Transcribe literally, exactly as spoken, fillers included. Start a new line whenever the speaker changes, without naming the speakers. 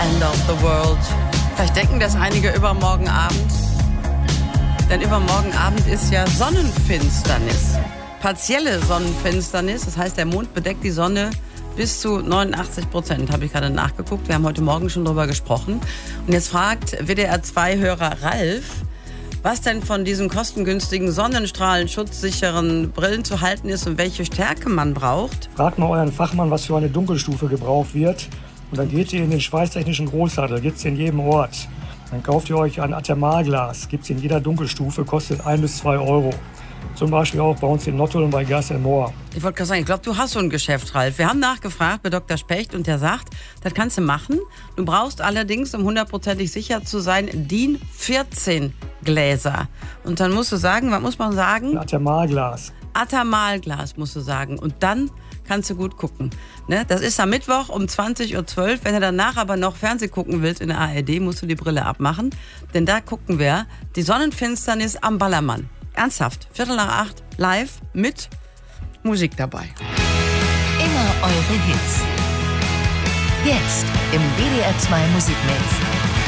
End of the World. Vielleicht denken das einige übermorgen Abend. Denn übermorgen Abend ist ja Sonnenfinsternis. Partielle Sonnenfinsternis. Das heißt, der Mond bedeckt die Sonne bis zu neunundachtzig Prozent, habe ich gerade nachgeguckt. Wir haben heute Morgen schon drüber gesprochen. Und jetzt fragt W D R zwei Hörer Ralf, was denn von diesen kostengünstigen Sonnenstrahlen, schutzsicheren Brillen zu halten ist und welche Stärke man braucht.
Fragt mal euren Fachmann, was für eine Dunkelstufe gebraucht wird. Und dann geht ihr in den schweißtechnischen Großhandel, gibt es in jedem Ort. Dann kauft ihr euch ein Thermalglas, gibt es in jeder Dunkelstufe, kostet ein bis zwei Euro. Zum Beispiel auch bei uns in Nottuln bei Gas and More.
Ich wollte gerade sagen, ich glaube, du hast so ein Geschäft, Ralf. Wir haben nachgefragt bei Doktor Specht und der sagt, das kannst du machen. Du brauchst allerdings, um hundertprozentig sicher zu sein, D I N vierzehn Gläser. Und dann musst du sagen, was muss man sagen?
Ein Thermalglas.
Thermalglas musst du sagen. Und dann kannst du gut gucken. Ne? Das ist am Mittwoch um zwanzig Uhr zwölf. Wenn du danach aber noch Fernsehen gucken willst in der A R D, musst du die Brille abmachen. Denn da gucken wir die Sonnenfinsternis am Ballermann. Ernsthaft, Viertel nach acht, live mit Musik dabei.
Immer eure Hits. Jetzt im W D R zwei Musikmix.